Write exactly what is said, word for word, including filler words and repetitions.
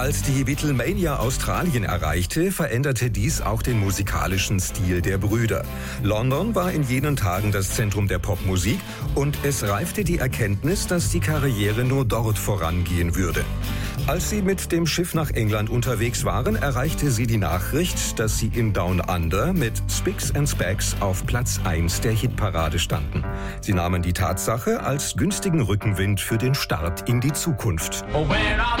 Als die Beatlemania Australien erreichte, veränderte dies auch den musikalischen Stil der Brüder. London war in jenen Tagen das Zentrum der Popmusik und es reifte die Erkenntnis, dass die Karriere nur dort vorangehen würde. Als sie mit dem Schiff nach England unterwegs waren, erreichte sie die Nachricht, dass sie in Down Under mit Spicks and Specks auf Platz eins der Hitparade standen. Sie nahmen die Tatsache als günstigen Rückenwind für den Start in die Zukunft.